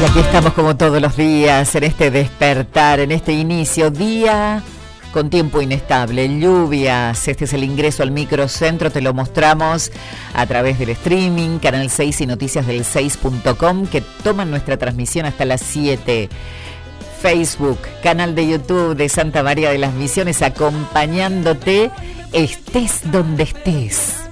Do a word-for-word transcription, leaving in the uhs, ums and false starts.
Y aquí estamos como todos los días, en este despertar, en este inicio, día con tiempo inestable, lluvias. Este es el ingreso al microcentro, te lo mostramos a través del streaming, Canal seis y noticias del seis punto com, que toman nuestra transmisión hasta las siete. Facebook, canal de YouTube de Santa María de las Misiones, acompañándote, estés donde estés.